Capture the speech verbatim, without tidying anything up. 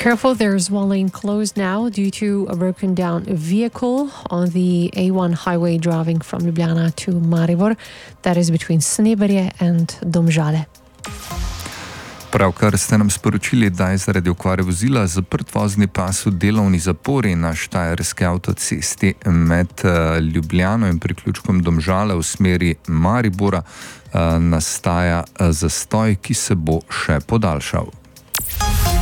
Careful, there's one lane closed now due to a broken down vehicle on the A one highway driving from Ljubljana to Maribor. That is between Sneberje and Domžale. Pravkar ste nam sporočili, da je zaradi okvare vozila zaprt vozni pas v delovni zapori na štajerski avtocesti med Ljubljano in priključkom Domžale v smeri Maribora. Nastaja zastoj, ki se bo še podaljšal.